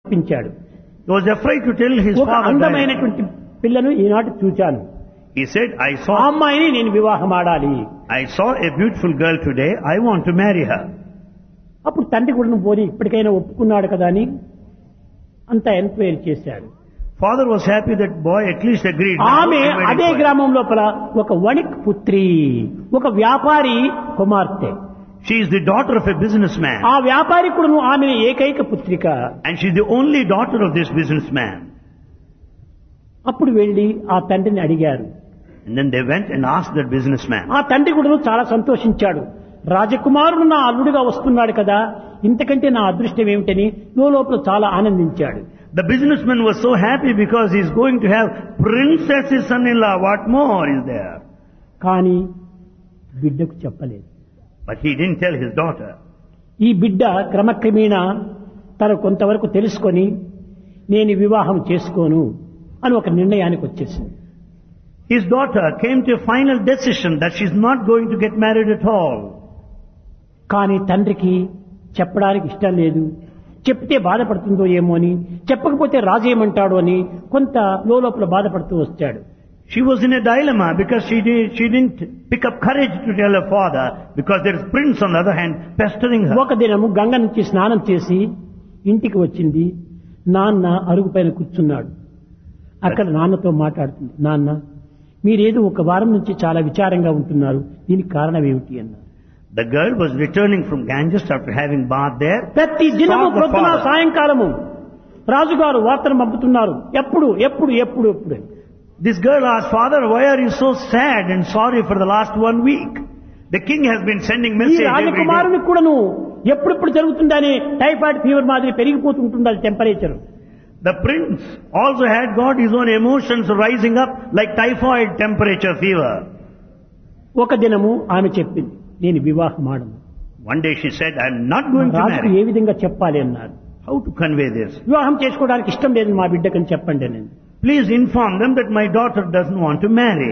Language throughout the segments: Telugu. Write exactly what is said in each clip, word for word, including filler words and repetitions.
పించాడు. He was afraid to tell his ఒక father. అందమైనటువంటి పిల్లను ఈనాటి చూచాను. He said, I ఆ saw, అమ్మాయిని నేను వివాహం ఆడాలి. I saw a beautiful girl today. I want to marry her. అప్పుడు తండ్రి కూడా పోని ఇప్పటికైనా ఒప్పుకున్నాడు కదా అని అంతా ఎంక్వైరీ చేశాడు. Father was happy that boy at least agreed. ఆమె Now, I అదే went గ్రామం లోపల ఒక వణిక్ పుత్రి, ఒక వ్యాపారి కుమార్తె. She is the daughter of a businessman. ఆ వ్యాపారి కూడా ఆమె ఏకైక పుత్రిక. And she is the only daughter of this businessman. అప్పుడు వెళ్లి ఆ తండ్రిని అడిగారు. And then they went and asked that businessman. ఆ తండ్రి కూడా చాలా సంతోషించాడు. రాజకుమారుడు నా అల్లుడుగా వస్తున్నాడు కదా, ఇంతకంటే నా అదృష్టం ఏమిటని లోపల చాలా ఆనందించాడు. The businessman was so happy because he is going to have princess's son-in-law. What more is there? కానీ బిడ్డకు చెప్పలేదు. But he didn't tell his daughter. ఈ బిడ్డ క్రమక్రమేణా తను కొంతవరకు తెలుసుకొని నేను వివాహం చేసుకోను అని ఒక నిర్ణయానికి వచ్చేసింది. His daughter came to a final decision that she is not going to get married at all. కానీ తండ్రికి చెప్పడానికి ఇష్టం లేదు. చెప్తే బాధపడుతుందో ఏమో అని, చెప్పకపోతే రాజు ఏమంటాడో అని కొంత లోపల బాధపడుతూ వచ్చాడు. She was in a dilemma because she, did, she didn't pick up courage to tell her father because there is prince on the other hand pestering her. ఒక దినము గంగ నుంచి స్నానం చేసి ఇంటికి వచ్చింది. నాన్న అరుగు పైన కూర్చున్నాడు. అక్కడ నాన్నతో మాట్లాడుతుంది. నాన్న, మీరేదో ఒక వారం నుంచి చాలా విచారంగా ఉంటున్నారు, దీనికి కారణం ఏమిటి అన్నారు. The girl was returning from Ganges after having bath there. ప్రతి దినము Saw the ప్రొద్దున father. సాయంకాలము రాజుగారు వార్తను పంపుతున్నారు. ఎప్పుడు ఎప్పుడు ఎప్పుడు ఎప్పుడు అని. This girl asked, Father, why are you so sad and sorry for the last one week? The king has been sending ఈ message every day. రాజకుమారుని కూడాను ఎప్పుడెప్పుడు జరుగుతుందని టైఫాయిడ్ ఫీవర్ మాదిరి పెరిగిపోతుంటుంది అది temperature. The prince also had got his own emotions rising up like typhoid temperature fever. ఒక దినము ఆమె చెప్పింది, నేను వివాహం ఆడను. One day she said, I'm not going to రాజుకు marry. ఏ విధంగా చెప్పాలి అన్నారు. How to convey this? వివాహం చేసుకోవడానికి ఇష్టం లేదు మా బిడ్డకని చెప్పండి నేను. Please inform them that my daughter doesn't want to marry.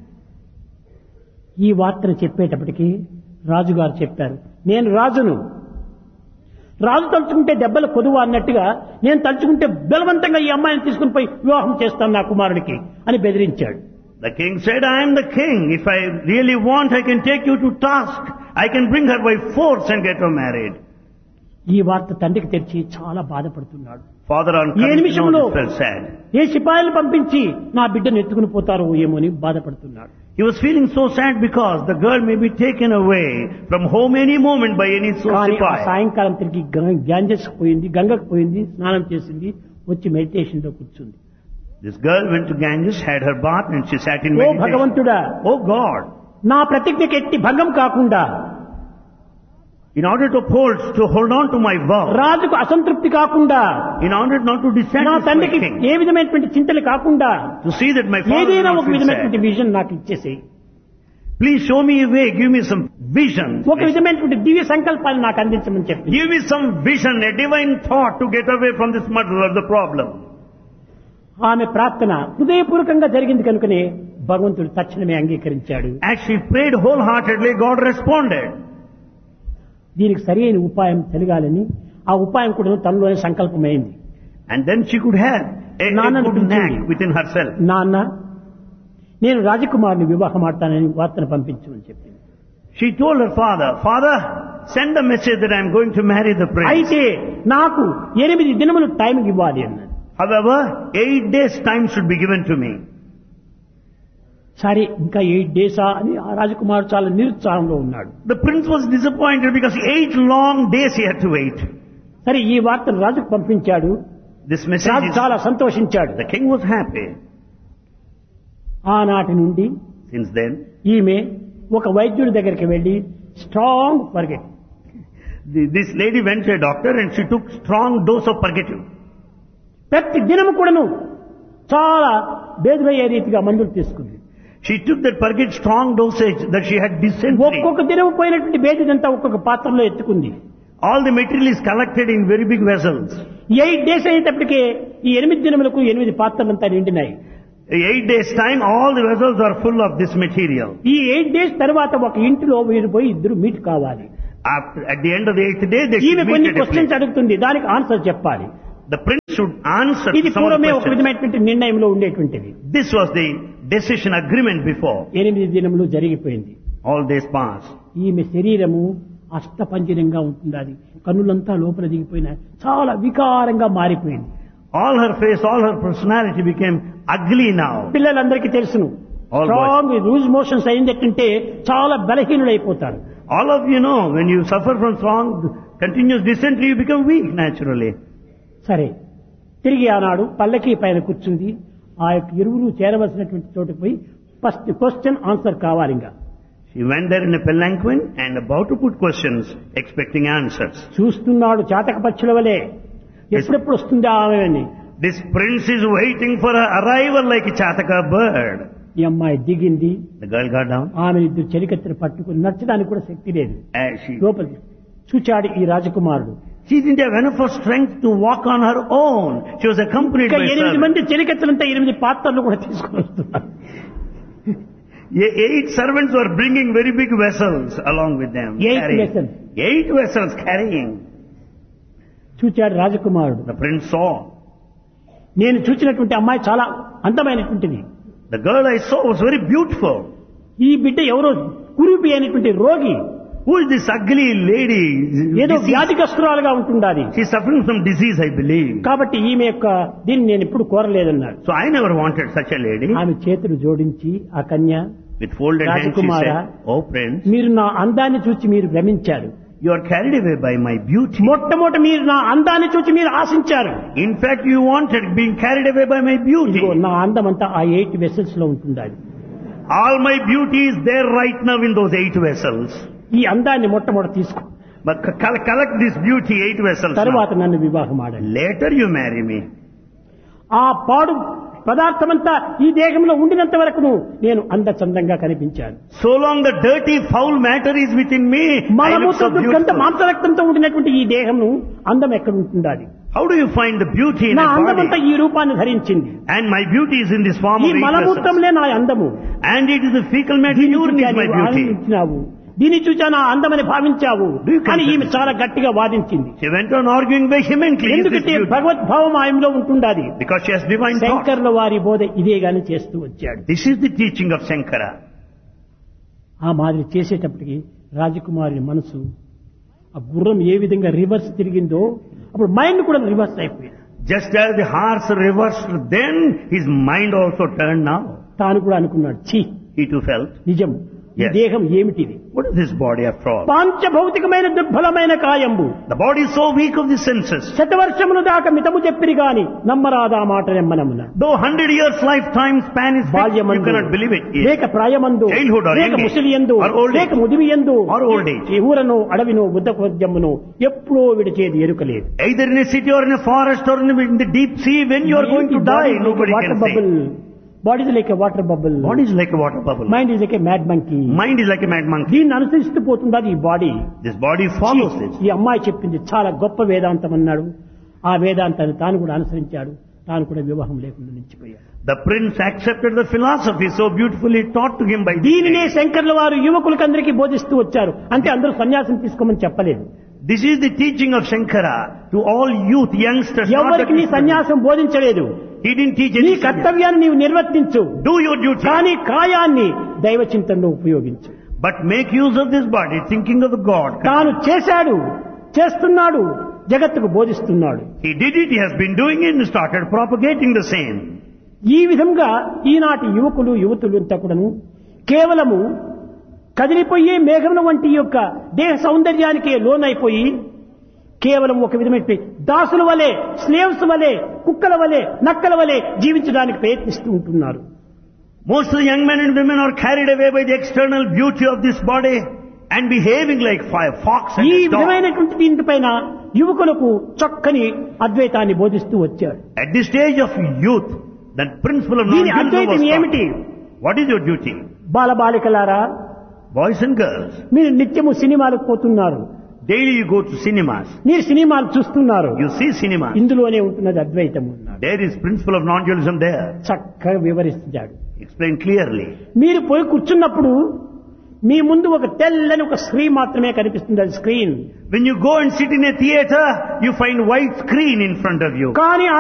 ఈ వార్తను చెప్పేటప్పటికి రాజుగారు చెప్పారు, నేను రాజును. రాజు తలుచుకుంటే దెబ్బలు కొదువు అన్నట్టుగా నేను తలుచుకుంటే బలవంతంగా ఈ అమ్మాయిని తీసుకుని పోయి వివాహం చేస్తాను నా కుమారుడికి అని బెదిరించాడు. The king said, I am the king. If I really want, I can take you to task. I can bring her by force and get her married. ఈ వార్త తండ్రికి తెచ్చి చాలా బాధపడుతున్నాడు. Father on A coming to నిమిషంలో know this felt sad. ఏ సిపాయిలు పంపించి నా బిడ్డను ఎత్తుకుని పోతారో ఏమో అని బాధపడుతున్నాడు. He was feeling so sad because the girl may be taken away from home any moment by any so కానీ ఆ sipai. సాయంకాలం తిరిగి గ్యాంజెస్ పోయింది, గంగకు పోయింది, స్నానం చేసింది, వచ్చి మెడిటేషన్ లో కూర్చుంది. This girl went to Ganges, had her bath and she sat in oh meditation. భగవంతుడా, Oh God, నా ప్రతిజ్ఞకి ఎట్టి భంగం కాకుండా, in order to hold, to hold on to my vow, రాజుకు అసంతృప్తి కాకుండా, in order not to నా dissatisfy తండ్రికి king, ఏ విధమైనటువంటి చింతలు కాకుండా to see that my father will ఏదైనా not ఒక feel విధమైనటువంటి sad. విజన్ నాకు ఇచ్చేసి, Please show me a way, give me some vision. ఒక విధమైనటువంటి దివ్య సంకల్పాలు నాకు అందించమని చెప్పి Give me some vision, a divine thought to get away from this muddle of the problem. ఆమె ప్రార్థన హృదయపూర్వకంగా జరిగింది కనుకనే భగవంతుడు తక్షణమే అంగీకరించాడు. As she prayed wholeheartedly, God responded. దీనికి సరి అయిన ఉపాయం తెలియాలని ఆ ఉపాయం కూడా తనలోనే సంకల్పమైంది. And then she could have a, a నాన్నను good పిలిచింది. knack within herself. నాన్న, నేను రాజకుమారుని వివాహం ఆడతానని వార్తను పంపించమని చెప్పింది. She told her father, Father, send a message that I am going to marry the prince. అయితే నాకు ఎనిమిది దినములు టైం ఇవ్వాలి అన్నాడు. However, eight days time should be given to me. సరే, ఇంకా ఎయిట్ డేసా అని ఆ రాజకుమారుడు చాలా నిరుత్సాహంలో ఉన్నాడు. The prince was disappointed because eight long days he had to wait. సరే, ఈ వార్తను రాజుకు పంపించాడు. This message రాజు is, చాలా సంతోషించాడు. the king was happy. ఆనాటి నుండి Since then, ఈమె ఒక వైద్యుడి దగ్గరికి వెళ్లి strong forget, the, this lady went to a doctor and she took strong dose of purgative. ప్రతి దినము కూడాను చాలా బేదులయ్యే రీతిగా మందులు తీసుకుంది. She took that purgate strong dosage that she had dysentery. ఒక్కొక్క దినము పోయినటువంటి బేదిదంతా ఒక్కొక్క పాత్రలో ఎత్తుకుంది. All the material is collected in very big vessels. Eight days అయ్యేటప్పటికే ఈ ఎనిమిది దినములకు ఎనిమిది పాత్రలంతా నిండినాయి. Eight days time, all the vessels are full of this material. ఈ ఎయిట్ డేస్ తర్వాత ఒక ఇంటిలో మీరు పోయి ఇద్దరు మీట్ కావాలి. After, at the end of the eighth day, they ఈమె should meet కొన్ని at a place. క్వశ్చన్స్ అడుగుతుంది, దానికి ఆన్సర్ చెప్పాలి. The prince should answer ఇది some of the పూర్వమే ఒక questions. విధమైనటువంటి నిర్ణయంలో ఉండేటువంటిది. This was the decision agreement before. ఎనిమిది దినములు జరిగిపోయింది. All days passed. ఈమె శరీరము అష్టపంజరంగా ఉంటుంది. అది కన్నులంతా లోపల దిగిపోయిన చాలా వికారంగా మారిపోయింది. All her face, all her personality became ugly now. పిల్లలందరికీ తెలుసును, All స్ట్రాంగ్ లూజ్ మోషన్స్ అయిందంటే చాలా బలహీనులైపోతారు. All of you know, when you suffer from strong, continuous dysentery, you become weak naturally. సరే, తిరిగి ఆనాడు పల్లకి పైన కూర్చుంది. ఆ యొక్క ఇరువురు చేరవలసినటువంటి చోటుకు పోయి ఫస్ట్ క్వశ్చన్ ఆన్సర్ కావాలి. ఇంకా She went there in a palanquin and about to put questions, expecting answers. చూస్తున్నాడు చాతక పక్షుల వలె, ఎప్పుడెప్పుడు వస్తుందా ఆమె అని. This prince is waiting for her arrival like a chataka bird. ఈ అమ్మాయి దిగింది. The girl got down. ఆమె ఇద్దరు చెలికత్తెను పట్టుకుని నచ్చడానికి కూడా శక్తి లేదు. As she, లోపలికి చూచాడు ఈ రాజకుమారుడు. she didn't have enough of strength to walk on her own. She was accompanied ఇంకా by ఎనిమిది servants. మంది చెలికత్తెలంతా ఎనిమిది పాత్రలు కూడా తీసుకుని వస్తున్నారు. Ye- Eight servants were bringing very big vessels along with them. Eight carrying- vessels. Eight vessels carrying. చూచాడు రాజకుమారుడు. The prince saw. నేను చూచినటువంటి అమ్మాయి చాలా అందమైనటువంటిది. The girl I saw was very beautiful. ఈ బిడ్డ ఎవరో కురూపి అయినటువంటి రోగి, Who is this ugly lady? ఏదో Disease. వ్యాధిగ్రస్తురాలుగా ఉంటుండాలి. She's suffering from disease, I believe. కాబట్టి ఈమె యొక్క దీన్ని నేను ఎప్పుడు కోరలేదన్నాడు. So I never wanted such a lady. ఆమె చేతులు జోడించి ఆ కన్య, With folded hands she Rajakumara, said, "Oh prince, మీరు నా అందాన్ని చూచి మీరు భ్రమించారు. you are carried away by my beauty. మొట్టమొదట మీరు నా అందాన్ని చూచి మీరు ఆశించారు. In fact, you wanted being carried away by my beauty. ఇదిగో నా అందం అంతా ఆ ఎయిట్ వెసల్స్ లో ఉంటుండాలి. All my beauty is there right now in those eight vessels. ఈ అందాన్ని మొట్టమొదట తీసుకో, But c- col- collect this beauty, eight vessels. తరువాత now. నన్ను వివాహం ఆడండి. Later you marry me. ఆ పాడు పదార్థమంతా ఈ దేహంలో ఉండినంత వరకు నేను అందచందంగా కనిపించాను. So long the dirty, foul matter is within me, I look మలమూత్ర so దుర్గంధ beautiful. మాంసరక్తంతో ఉండినటువంటి ఈ దేహం అందం ఎక్కడ ఉంటుండాలి? How do you find the beauty in నా a అందమంతా body? ఈ రూపాన్ని ధరించింది. And my beauty is in this form ఈ of eight vessels. మలమూత్రంలే నా అందము. And it is the fecal matter దీన్ని urine చూచా is my నీవు beauty. ఆనందించినావు, దీన్ని చూచా నా అందమని భావించావు Do you అని consider ఈమె this? చాలా గట్టిగా వాదించింది. She went on arguing vehemently. Is this ఎందుకంటే beauty? భగవద్భావం ఆయనలో ఉంటుండాలి. Because she has divine thought. శంకర్ల వారి బోధ ఇదే గాని చేస్తూ వచ్చాడు. This is the teaching of Shankara. ఆ మాదిరి చేసేటప్పటికి రాజకుమారి మనసు, ఆ గుర్రం ఏ విధంగా రివర్స్ తిరిగిందో అప్పుడు మైండ్ కూడా రివర్స్ అయిపోయింది. Just as the horse reversed then, his mind also turned now. తాను కూడా అనుకున్నాడు, ఛీ, He too felt, నిజం, ఈ Yes. దేహం ఏమిటిది? what is this body after all? పాంచభౌతికమైన దుర్బలమైన కాయంబు The body is so weak of the senses. శతవర్షములు దాకా మితము చెప్పిరి గాని నమ్మరాదా మాట నెమ్మనమున. Though hundred years lifetime span is fixed, you బాల్యమందు cannot believe it. Yes. లేక ప్రాయమందు Childhood or లేక young age, ముసలియందు or old age, లేక ముదివియందు or old age. ఈ ఊరను అడవినో బుద్ధకోద్యమును ఎప్పుడో విడిచేది ఎరుకలేదు. Either in a city or in a forest or in the, in the deep sea, when you are going to die, nobody can say. Body is like a water bubble, Body is like a water bubble. Mind is like a mad monkey. Mind is like a mad monkey. దీన్ని అనుసరిస్తూ పోతుంది ఈ body. This body follows this. ఈ అమ్మాయి చెప్పింది చాలా గొప్ప వేదాంతం అన్నాడు. ఆ వేదాంతాన్ని తాను కూడా అనుసరించాడు. తాను కూడా వివాహం లేకుండా నిలిచిపోయాడు. The prince accepted the philosophy so beautifully taught to him by the దీనినే శంకర్ల వారు యువకులకందరికీ బోధిస్తూ వచ్చారు. అంటే అందరూ సన్యాసం తీసుకోమని చెప్పలేదు. This is the teaching of Shankara to all youth, youngsters. not ఎవరికి నీ that- సన్యాసం బోధించలేదు. He didn't teach నీ any. కర్తవ్యాన్ని నీవు నిర్వర్తించు, Do your duty. కానీ కాయాన్ని దైవ చింతనలో ఉపయోగించు. But make use of this body, thinking of the God. తాను చేశాడు, చేస్తున్నాడు, జగత్తుకు బోధిస్తున్నాడు. He did it, he has been doing it and started propagating the same. ఈ విధంగా ఈనాటి యువకులు యువతులు అంతా కూడాను కేవలము కదిలిపోయే మేఘముల వంటి యొక్క దేహ సౌందర్యానికే లోనైపోయి కేవలం ఒక విధమైన దాసుల వలె, స్లేవ్స్ వలె, కుక్కల వలె, నక్కల వలె జీవించడానికి ప్రయత్నిస్తూ ఉంటున్నారు. Most of the young men and women are carried away by the external beauty of this body and behaving like fire, fox and ఈ a dog. విధమైనటువంటి దీనిపైన యువకులకు చక్కని అద్వైతాన్ని బోధిస్తూ వచ్చాడు. At this stage of youth, the principle of దీని non-dualism అద్వైతం was ఏమిటి? taught. What is your duty? బాలబాలికలారా, Boys and girls, మీరు నిత్యము సినిమాలకు పోతున్నారు, daily you go to cinemas. మీరు సినిమాలు చూస్తున్నారు. You see cinemas. ఇందులోనే ఉంటున్నది అద్వైతం ఉన్నాడు. There is principle of non-dualism there. చక్కగా వివరిస్తాడు. Explain clearly. మీరు పోయి కూర్చున్నప్పుడు మీ ముందు ఒక తెల్లని ఒక స్క్రీన్ మాత్రమే కనిపిస్తుంది, అది screen. When you go and sit in a theater, you find white screen in front of you. కానీ